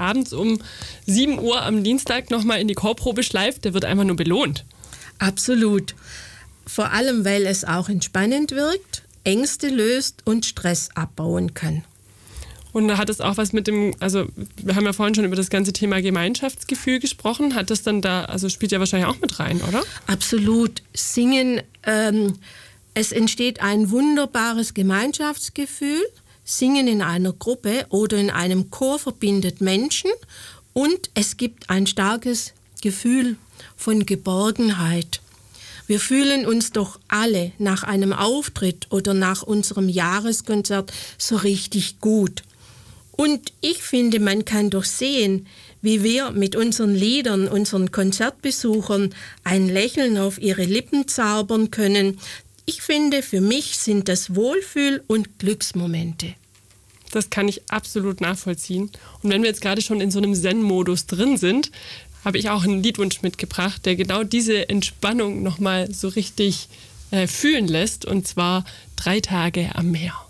abends um 7 Uhr am Dienstag nochmal in die Chorprobe schleift, der wird einfach nur belohnt. Absolut. Vor allem, weil es auch entspannend wirkt, Ängste löst und Stress abbauen kann. Und da hat es auch was mit dem, also wir haben ja vorhin schon über das ganze Thema Gemeinschaftsgefühl gesprochen, hat das dann da, also spielt ja wahrscheinlich auch mit rein, oder? Absolut. Singen, es entsteht ein wunderbares Gemeinschaftsgefühl. Singen in einer Gruppe oder in einem Chor verbindet Menschen und es gibt ein starkes Gefühl von Geborgenheit. Wir fühlen uns doch alle nach einem Auftritt oder nach unserem Jahreskonzert so richtig gut. Und ich finde, man kann doch sehen, wie wir mit unseren Liedern, unseren Konzertbesuchern ein Lächeln auf ihre Lippen zaubern können. Ich finde, für mich sind das Wohlfühl- und Glücksmomente. Das kann ich absolut nachvollziehen. Und wenn wir jetzt gerade schon in so einem Zen-Modus drin sind, habe ich auch einen Liedwunsch mitgebracht, der genau diese Entspannung nochmal so richtig fühlen lässt. Und zwar 3 Tage am Meer.